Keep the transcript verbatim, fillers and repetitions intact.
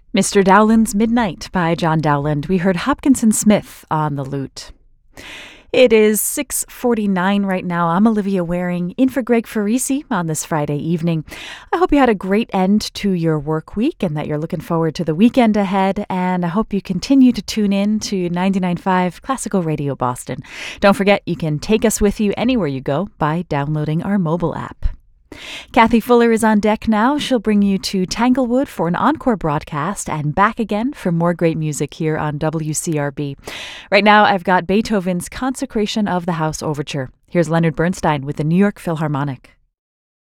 Mister Dowland's Midnight by John Dowland. We heard Hopkinson Smith on the lute. It is six forty-nine right now. I'm Olivia Waring, in for Greg Farisi on this Friday evening. I hope you had a great end to your work week and that you're looking forward to the weekend ahead. And I hope you continue to tune in to ninety-nine point five Classical Radio Boston. Don't forget, you can take us with you anywhere you go by downloading our mobile app. Kathy Fuller is on deck now. She'll bring you to Tanglewood for an encore broadcast and back again for more great music here on W C R B. Right now, I've got Beethoven's Consecration of the House Overture. Here's Leonard Bernstein with the New York Philharmonic.